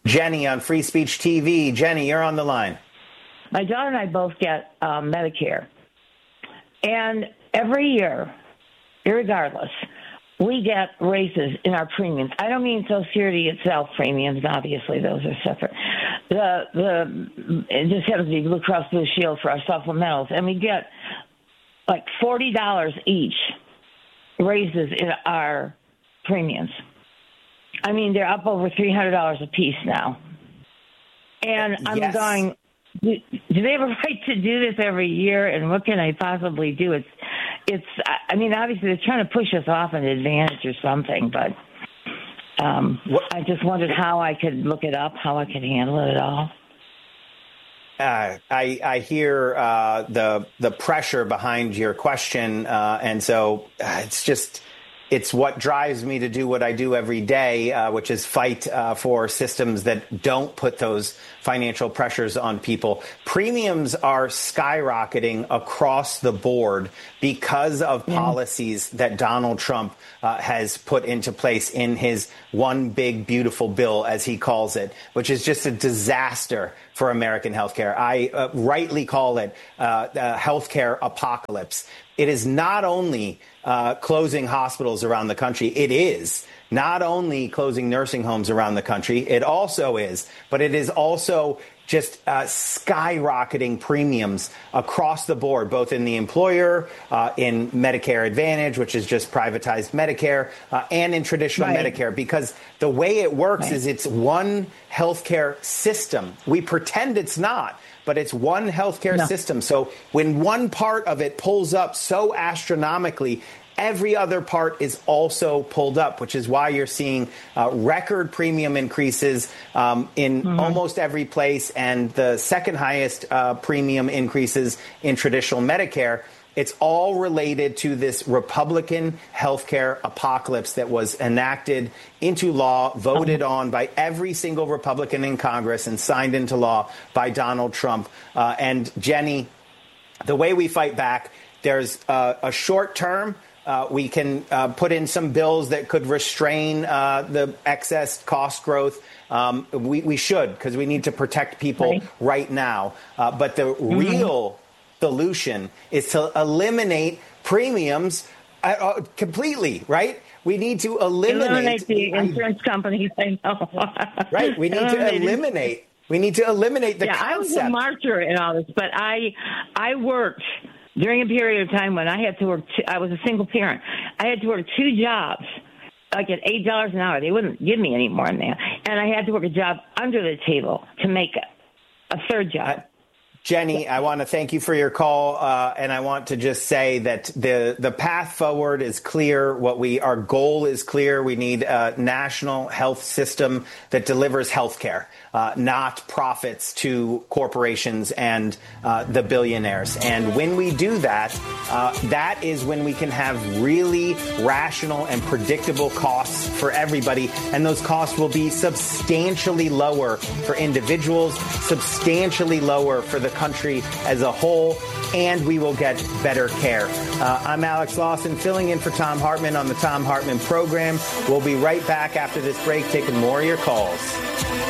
Jenny on Free Speech TV. Jenny, you're on the line. My daughter and I both get Medicare. And every year, irregardless, we get raises in our premiums. I don't mean Social Security itself premiums. Obviously, those are separate. It just happens to be Blue Cross Blue Shield for our supplementals. And we get like $40 each raises in our premiums. I mean, they're up over $300 a piece now. And I'm going, do they have a right to do this every year? And what can I possibly do? I mean, obviously they're trying to push us off an advantage or something, but I just wondered how I could look it up, how I could handle it at all. I hear the pressure behind your question, and so it's what drives me to do what I do every day, which is fight for systems that don't put those financial pressures on people. Premiums are skyrocketing across the board because of policies that Donald Trump has put into place in his one big beautiful bill, as he calls it, which is just a disaster for American healthcare. I rightly call it the healthcare apocalypse. It is not only closing hospitals around the country. It is not only closing nursing homes around the country. It also is, but it is also just skyrocketing premiums across the board, both in the employer, in Medicare Advantage, which is just privatized Medicare, and in traditional Medicare, because the way it works is it's one healthcare system. We pretend it's not, but it's one healthcare system. So when one part of it pulls up so astronomically, every other part is also pulled up, which is why you're seeing record premium increases in almost every place, and the second highest premium increases in traditional Medicare. It's all related to this Republican healthcare apocalypse that was enacted into law, voted on by every single Republican in Congress, and signed into law by Donald Trump. And Jenny, the way we fight back, there's a short term. We can put in some bills that could restrain the excess cost growth. We should, because we need to protect people right now. But the real solution is to eliminate premiums completely, right? We need to eliminate the insurance companies. I know. Right. We need to eliminate. We need to eliminate the concept. I was a martyr in all this, but I worked during a period of time when I had to work. I was a single parent. I had to work two jobs, like at $8 an hour. They wouldn't give me any more than that, and I had to work a job under the table to make a third job. Jenny, I want to thank you for your call, and I want to just say that the path forward is clear. Our goal is clear. We need a national health system that delivers health care, not profits to corporations and the billionaires. And when we do that, that is when we can have really rational and predictable costs for everybody. And those costs will be substantially lower for individuals, substantially lower for the country as a whole, and we will get better care. I'm Alex Lawson, filling in for Thom Hartmann on the Thom Hartmann program. We'll be right back after this break, taking more of your calls.